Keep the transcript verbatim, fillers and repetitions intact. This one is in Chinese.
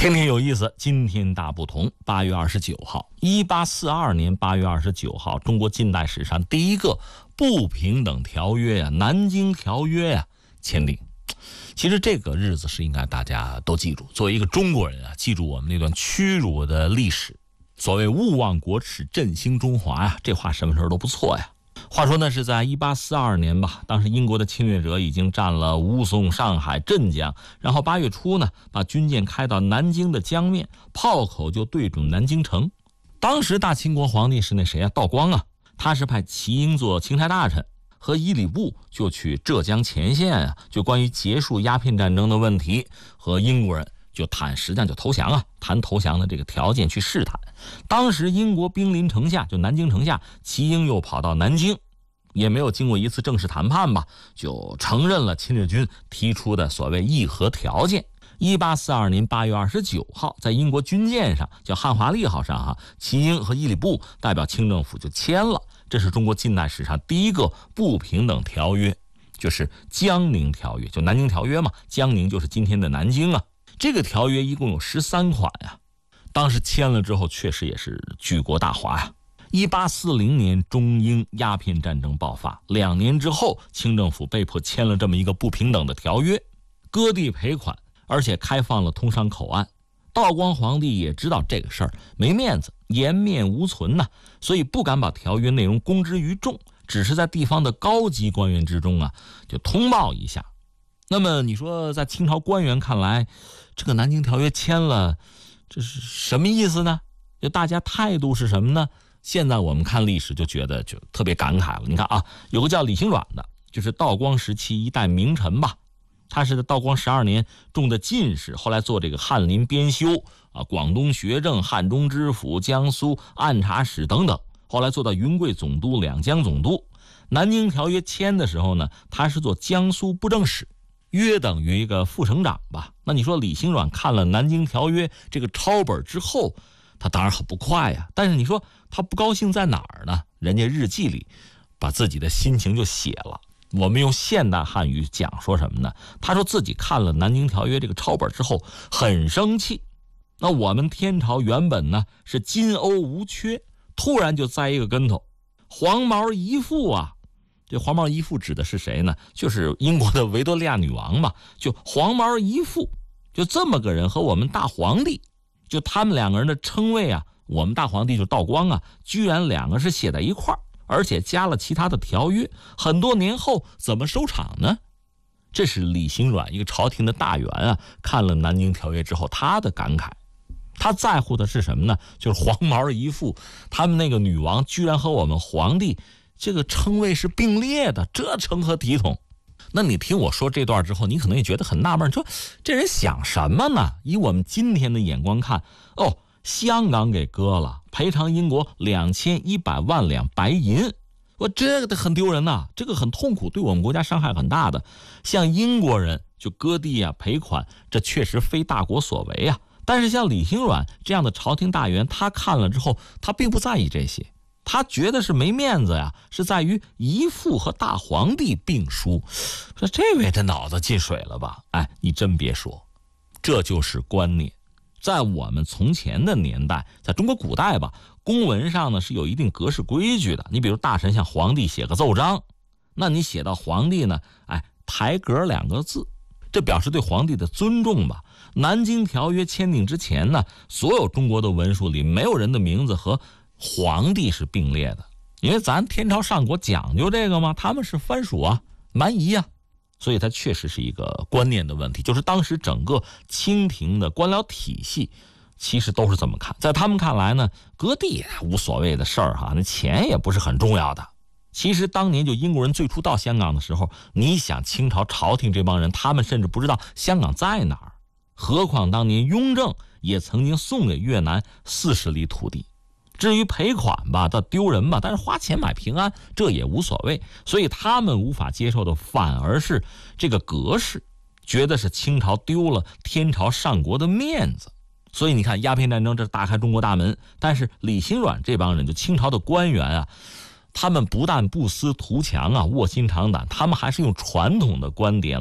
天天有意思，今天大不同。八月二十九号，一八四二年八月二十九号，中国近代史上第一个不平等条约呀、啊，南京条约呀、啊、签订。其实这个日子是应该大家都记住，作为一个中国人啊，记住我们那段屈辱的历史。所谓勿忘国耻，振兴中华呀，这话什么时候都不错呀。话说呢，是在一八四二年吧，当时英国的侵略者已经占了吴淞、上海、镇江，然后八月初呢，把军舰开到南京的江面，炮口就对准南京城。当时大清国皇帝是那谁啊，道光啊，他是派齐英做钦差大臣，和伊里布就去浙江前线啊，就关于结束鸦片战争的问题和英国人就谈，实际上就投降啊，谈投降的这个条件去试探。当时英国兵临城下，就南京城下，齐英又跑到南京，也没有经过一次正式谈判吧，就承认了侵略军提出的所谓议和条件。一八四二年八月二十九号，在英国军舰上叫汉华利号上哈，齐英和伊里布代表清政府就签了，这是中国近代史上第一个不平等条约，就是江宁条约，就南京条约嘛，江宁就是今天的南京啊。这个条约一共有十三款呀，当时签了之后确实也是举国大哗呀。一八四零年中英鸦片战争爆发，两年之后清政府被迫签了这么一个不平等的条约，割地赔款，而且开放了通商口岸。道光皇帝也知道这个事儿没面子，颜面无存呐、啊，所以不敢把条约内容公之于众，只是在地方的高级官员之中啊就通报一下。那么你说在清朝官员看来，这个南京条约签了，这是什么意思呢？就大家态度是什么呢？现在我们看历史就觉得就特别感慨了。你看啊，有个叫李兴阮的，就是道光时期一代名臣吧，他是在道光十二年中的进士，后来做这个翰林编修啊，广东学政、汉中知府、江苏按察使等等，后来做到云贵总督、两江总督。南京条约签的时候呢，他是做江苏布政使，约等于一个副省长吧。那你说李兴阮看了南京条约这个抄本之后，他当然很不快呀，但是你说他不高兴在哪儿呢？人家日记里把自己的心情就写了，我们用现代汉语讲说什么呢？他说自己看了南京条约这个抄本之后很生气，那我们天朝原本呢是金瓯无缺，突然就栽一个跟头，黄毛姨父啊。这黄毛姨父指的是谁呢？就是英国的维多利亚女王嘛，就黄毛姨父，就这么个人和我们大皇帝，就他们两个人的称谓啊，我们大皇帝就道光啊，居然两个是写在一块儿，而且加了其他的条约，很多年后怎么收场呢？这是李兴阮一个朝廷的大员啊，看了南京条约之后他的感慨。他在乎的是什么呢？就是黄毛姨父，他们那个女王居然和我们皇帝这个称谓是并列的，这成何体统？那你听我说这段之后，你可能也觉得很纳闷，说这人想什么呢？以我们今天的眼光看，哦，香港给割了，赔偿英国两千一百万两白银，我这个很丢人呐，这个很痛苦，对我们国家伤害很大的。像英国人就割地啊赔款，这确实非大国所为啊。但是像李兴阮这样的朝廷大员，他看了之后，他并不在意这些。他觉得是没面子呀，是在于姨父和大皇帝并输。说这位这脑子进水了吧？哎，你真别说，这就是观念。在我们从前的年代，在中国古代吧，公文上呢是有一定格式规矩的。你比如大臣向皇帝写个奏章，那你写到皇帝呢，哎，抬格两个字，这表示对皇帝的尊重吧。南京条约签订之前呢，所有中国的文书里没有人的名字和皇帝是并列的，因为咱天朝上国讲究这个嘛，他们是藩属啊、蛮夷啊，所以它确实是一个观念的问题。就是当时整个清廷的官僚体系其实都是这么看，在他们看来呢，割地无所谓的事儿哈，那钱也不是很重要的。其实当年就英国人最初到香港的时候，你想清朝朝廷这帮人，他们甚至不知道香港在哪儿，何况当年雍正也曾经送给越南四十里土地。至于赔款吧，倒丢人吧，但是花钱买平安，这也无所谓。所以他们无法接受的反而是这个格式，觉得是清朝丢了天朝上国的面子。所以你看鸦片战争这打开中国大门，但是李兴阮这帮人，就清朝的官员啊，他们不但不思图强啊，卧薪尝胆，他们还是用传统的观点